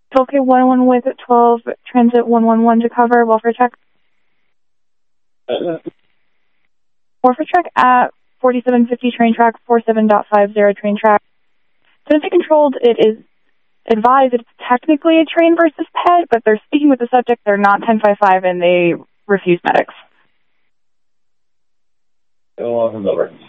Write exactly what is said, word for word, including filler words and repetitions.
Okay, one one with twelve, transit one one one to cover, welfare check. Uh, Welfare check at forty-seven fifty train track, forty-seven point five zero train track. Since it controlled, it is advised it's technically a train versus pet, but they're speaking with the subject, they're not ten fifty-five, and they refuse medics. Go on over.